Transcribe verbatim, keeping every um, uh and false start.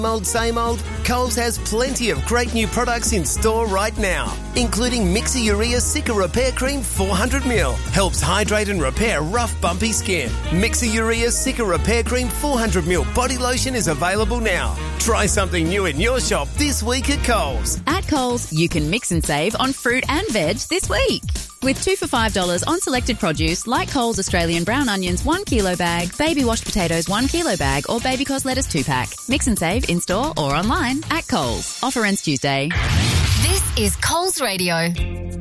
old, same old? Coles has plenty of great new products in store right now, including Mixer-Urea Cica Repair Cream four hundred milliliters. Helps hydrate and repair rough, bumpy skin. Mixer-Urea Cica Repair Cream four hundred milliliters body lotion is available now. Try something new in your shop this week at Coles. At Coles, you can mix and save on fruit and veg this week. With two for five dollars on selected produce like Coles Australian brown onions one kilo bag, baby washed potatoes one kilo bag or baby cos lettuce two pack. Mix and save in-store or online at Coles. Offer ends Tuesday. This is Coles Radio.